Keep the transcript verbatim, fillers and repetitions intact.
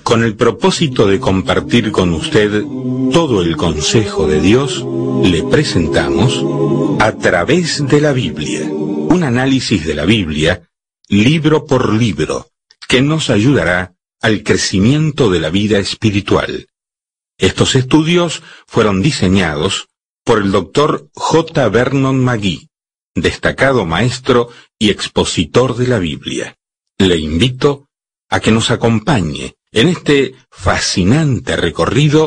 Con el propósito de compartir con usted todo el consejo de Dios, le presentamos A través de la Biblia, un análisis de la Biblia, libro por libro, que nos ayudará al crecimiento de la vida espiritual. Estos estudios fueron diseñados por el doctor J. Vernon McGee, destacado maestro y expositor de la Biblia. Le invito a que nos acompañe en este fascinante recorrido